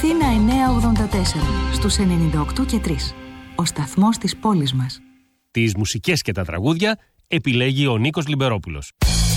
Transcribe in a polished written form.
Αθήνα 984, στους 98 και 3. Ο σταθμός της πόλης μας. Τις μουσικές και τα τραγούδια επιλέγει ο Νίκος Λιμπερόπουλος.